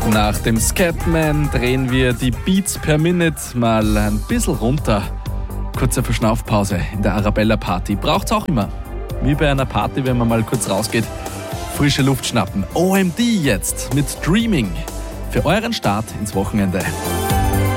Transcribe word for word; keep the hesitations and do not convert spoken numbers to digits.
Nach dem Scatman drehen wir die Beats per Minute mal ein bisschen runter. Kurze Verschnaufpause in der Arabella Party. Braucht's auch immer. Wie bei einer Party, wenn man mal kurz rausgeht. Frische Luft schnappen. O M D jetzt mit Dreaming. Für euren Start ins Wochenende.